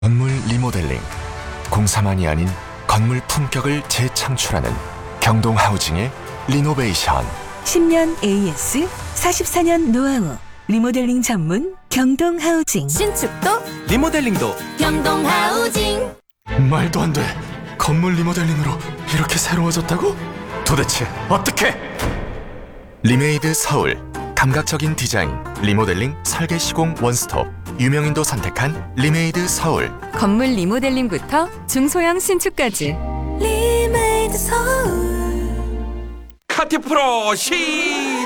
건물 리모델링, 공사만이 아닌 건물 품격을 재창출하는 경동하우징의 리노베이션. 10년 AS, 44년 노하우, 리모델링 전문 경동하우징. 신축도 리모델링도 경동하우징. 말도 안 돼. 건물 리모델링으로 이렇게 새로워졌다고? 도대체 어떻게? 리메이드 서울. 감각적인 디자인, 리모델링, 설계 시공 원스톱. 유명인도 선택한 리메이드 서울. 건물 리모델링부터 중소형 신축까지. 리메이드 서울. 카티 프로 시